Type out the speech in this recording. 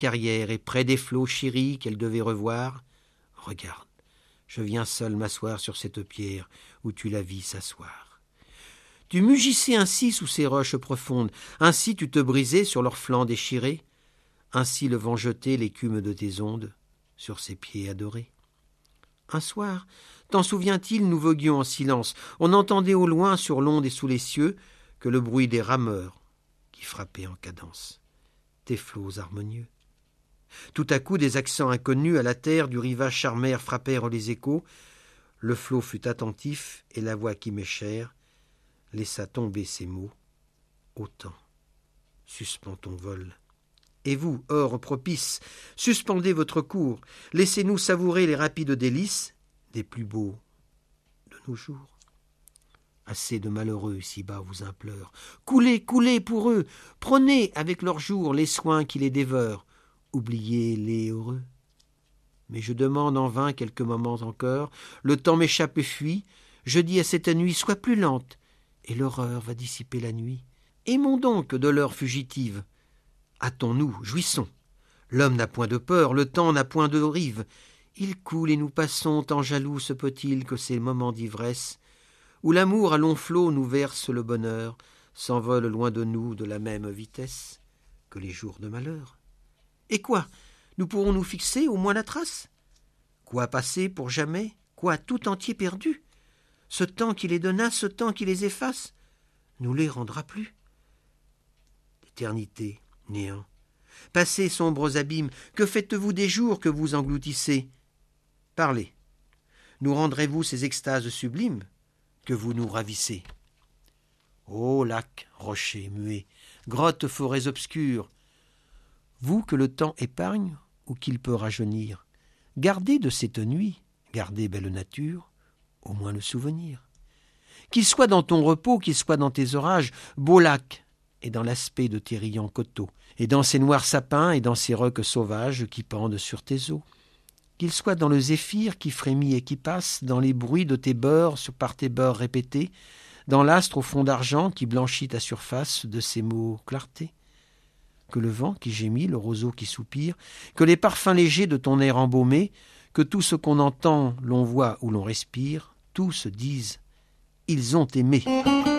carrière et près des flots chéris qu'elle devait revoir. Regarde, je viens seul m'asseoir sur cette pierre où tu la vis s'asseoir. Tu mugissais ainsi sous ces roches profondes, ainsi tu te brisais sur leurs flancs déchirés, ainsi le vent jetait l'écume de tes ondes sur ces pieds adorés. Un soir, t'en souvient-il, nous voguions en silence, on entendait au loin sur l'onde et sous les cieux que le bruit des rameurs qui frappaient en cadence tes flots harmonieux. Tout à coup, des accents inconnus à la terre du rivage charmère frappèrent les échos. Le flot fut attentif et la voix qui m'est chère laissa tomber ces mots. Autant, suspends ton vol. Et vous, ors propice, suspendez votre cours, laissez-nous savourer les rapides délices des plus beaux de nos jours. Assez de malheureux ici-bas vous implore. Coulez, coulez pour eux, prenez avec leurs jours les soins qui les dévorent. Oubliez-les heureux. Mais je demande en vain quelques moments encore. Le temps m'échappe et fuit. Je dis à cette nuit, sois plus lente, et l'horreur va dissiper la nuit. Aimons donc de l'heure fugitive. Hâtons-nous, jouissons. L'homme n'a point de peur, le temps n'a point de rive. Il coule et nous passons, tant jaloux se peut-il que ces moments d'ivresse, où l'amour à long flot nous verse le bonheur, s'envole loin de nous de la même vitesse que les jours de malheur. Et quoi, nous pourrons nous fixer au moins la trace? Quoi passer pour jamais? Quoi tout entier perdu? Ce temps qui les donna, ce temps qui les efface, nous les rendra plus. L'éternité, néant. Passez, sombres abîmes, que faites-vous des jours que vous engloutissez? Parlez. Nous rendrez-vous ces extases sublimes que vous nous ravissez? Ô lacs, rochers muets, grottes, forêts obscures, vous que le temps épargne ou qu'il peut rajeunir, gardez de cette nuit, gardez belle nature, au moins le souvenir. Qu'il soit dans ton repos, qu'il soit dans tes orages, beau lac, et dans l'aspect de tes riants coteaux, et dans ces noirs sapins et dans ces rocs sauvages qui pendent sur tes eaux. Qu'il soit dans le zéphyr qui frémit et qui passe, dans les bruits de tes beurs par tes beurs répétés, dans l'astre au fond d'argent qui blanchit ta surface de ces mots clartés. Que le vent qui gémit, le roseau qui soupire, que les parfums légers de ton air embaumé, que tout ce qu'on entend, l'on voit ou l'on respire, tous disent « ils ont aimé ».